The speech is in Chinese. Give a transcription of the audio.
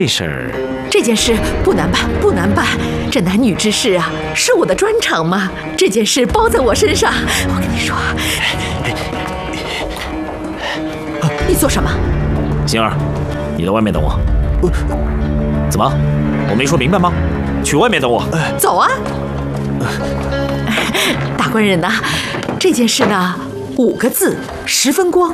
这事儿， 这件事不难办，不难办。这男女之事啊，是我的专长嘛。这件事包在我身上。我跟你说，你做什么？ 星儿，你在外面等我。怎么？我没说明白吗？去外面等我。 走啊！大官人呐，这件事呢，5个字，10分光。